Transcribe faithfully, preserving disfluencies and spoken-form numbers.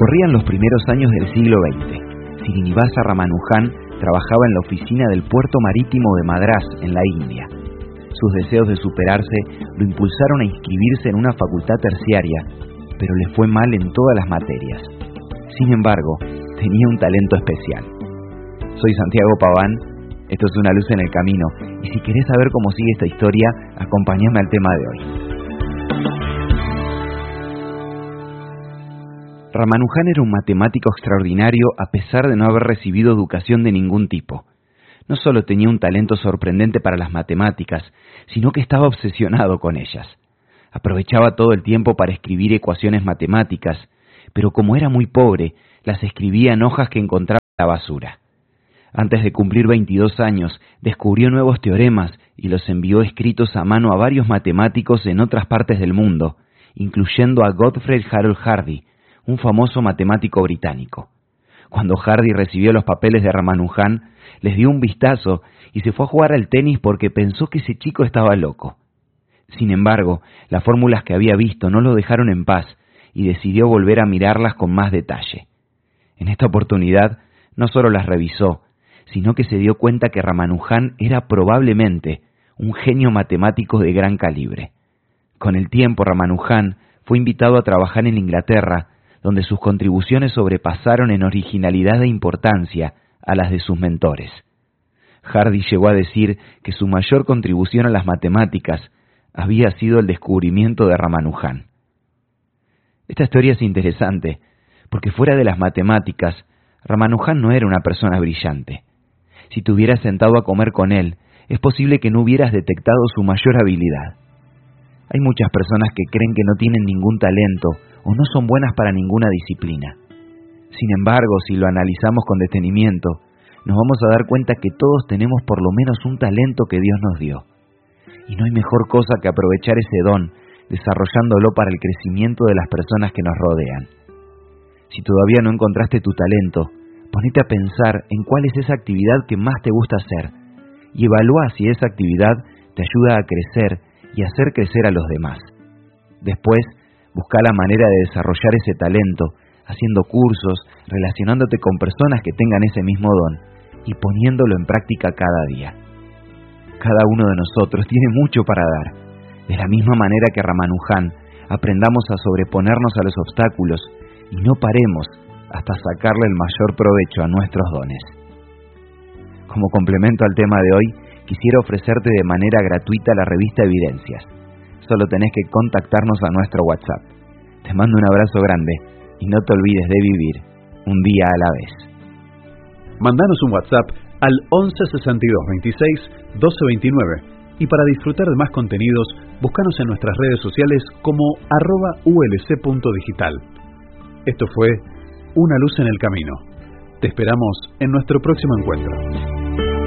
Corrían los primeros años del siglo veinte. Srinivasa Ramanujan trabajaba en la oficina del puerto marítimo de Madrás, en la India. Sus deseos de superarse lo impulsaron a inscribirse en una facultad terciaria, pero le fue mal en todas las materias. Sin embargo, tenía un talento especial. Soy Santiago Paván, esto es Una Luz en el Camino, y si querés saber cómo sigue esta historia, acompáñame al tema de hoy. Ramanujan era un matemático extraordinario a pesar de no haber recibido educación de ningún tipo. No solo tenía un talento sorprendente para las matemáticas, sino que estaba obsesionado con ellas. Aprovechaba todo el tiempo para escribir ecuaciones matemáticas, pero como era muy pobre, las escribía en hojas que encontraba en la basura. Antes de cumplir veintidós años, descubrió nuevos teoremas y los envió escritos a mano a varios matemáticos en otras partes del mundo, incluyendo a Godfrey Harold Hardy, un famoso matemático británico. Cuando Hardy recibió los papeles de Ramanujan, les dio un vistazo y se fue a jugar al tenis porque pensó que ese chico estaba loco. Sin embargo, las fórmulas que había visto no lo dejaron en paz y decidió volver a mirarlas con más detalle. En esta oportunidad, no solo las revisó, sino que se dio cuenta que Ramanujan era probablemente un genio matemático de gran calibre. Con el tiempo, Ramanujan fue invitado a trabajar en Inglaterra, donde sus contribuciones sobrepasaron en originalidad e importancia a las de sus mentores. Hardy llegó a decir que su mayor contribución a las matemáticas había sido el descubrimiento de Ramanujan. Esta historia es interesante, porque fuera de las matemáticas, Ramanujan no era una persona brillante. Si te hubieras sentado a comer con él, es posible que no hubieras detectado su mayor habilidad. Hay muchas personas que creen que no tienen ningún talento o no son buenas para ninguna disciplina. Sin embargo, si lo analizamos con detenimiento, nos vamos a dar cuenta que todos tenemos por lo menos un talento que Dios nos dio. Y no hay mejor cosa que aprovechar ese don, desarrollándolo para el crecimiento de las personas que nos rodean. Si todavía no encontraste tu talento, ponete a pensar en cuál es esa actividad que más te gusta hacer y evalúa si esa actividad te ayuda a crecer y hacer crecer a los demás. Después, busca la manera de desarrollar ese talento, haciendo cursos, relacionándote con personas que tengan ese mismo don y poniéndolo en práctica cada día. Cada uno de nosotros tiene mucho para dar. De la misma manera que Ramanujan, aprendamos a sobreponernos a los obstáculos y no paremos hasta sacarle el mayor provecho a nuestros dones. Como complemento al tema de hoy, quisiera ofrecerte de manera gratuita la revista Evidencias. Solo tenés que contactarnos a nuestro WhatsApp. Te mando un abrazo grande y no te olvides de vivir un día a la vez. Mandanos un WhatsApp al once sesenta y dos veintiséis doce veintinueve y para disfrutar de más contenidos, búscanos en nuestras redes sociales como arroba ulc.digital. Esto fue Una Luz en el Camino. Te esperamos en nuestro próximo encuentro.